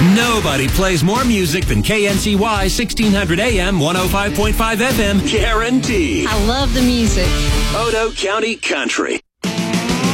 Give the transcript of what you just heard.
Nobody plays more music than KNCY 1600 AM, 105.5 FM, guaranteed. I love the music. Odo County Country.